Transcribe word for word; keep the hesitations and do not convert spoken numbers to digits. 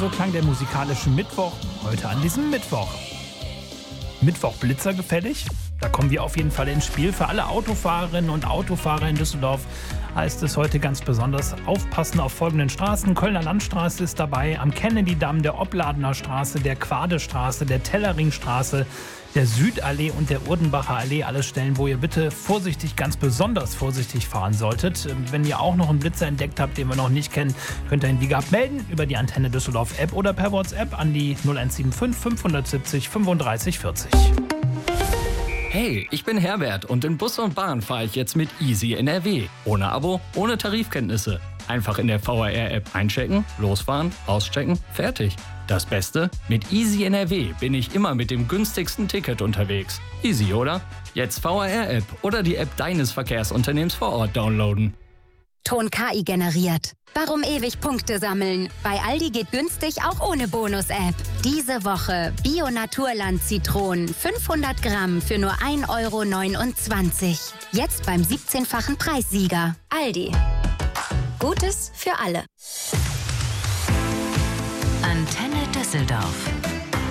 so klang der musikalische Mittwoch heute an diesem Mittwoch. Mittwoch Blitzer gefällig? Da kommen wir auf jeden Fall ins Spiel. Für alle Autofahrerinnen und Autofahrer in Düsseldorf heißt es heute ganz besonders aufpassen auf folgenden Straßen. Kölner Landstraße ist dabei, am Kennedy-Damm, der Opladener Straße, der Quadestraße, der Telleringstraße, der Südallee und der Urdenbacher Allee. Alles Stellen, wo ihr bitte vorsichtig, ganz besonders vorsichtig fahren solltet. Wenn ihr auch noch einen Blitzer entdeckt habt, den wir noch nicht kennen, könnt ihr ihn wie gehabt melden über die Antenne Düsseldorf App oder per WhatsApp an die null eins sieben fünf fünf sieben null fünfunddreißig vierzig. Hey, ich bin Herbert und in Bus und Bahn fahre ich jetzt mit Easy N R W. Ohne Abo, ohne Tarifkenntnisse. Einfach in der V R R-App einchecken, losfahren, auschecken, fertig. Das Beste? Mit Easy N R W bin ich immer mit dem günstigsten Ticket unterwegs. Easy, oder? Jetzt V R R-App oder die App deines Verkehrsunternehmens vor Ort downloaden. Ton K I generiert. Warum ewig Punkte sammeln? Bei Aldi geht günstig auch ohne Bonus-App. Diese Woche Bio Naturland Zitronen fünfhundert Gramm für nur ein Euro neunundzwanzig. Jetzt beim siebzehnfachen Preissieger. Aldi. Gutes für alle. Antenne Düsseldorf.